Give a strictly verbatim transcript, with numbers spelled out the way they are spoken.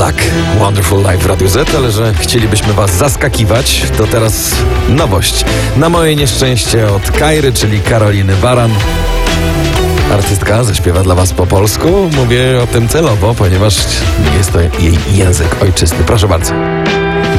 Tak, Wonderful Life w Radiu Z, ale że chcielibyśmy was zaskakiwać, to teraz nowość. Na moje nieszczęście od Kairy, czyli Karoliny Baran. Artystka zaśpiewa dla was po polsku. Mówię o tym celowo, ponieważ jest to jej język ojczysty. Proszę bardzo.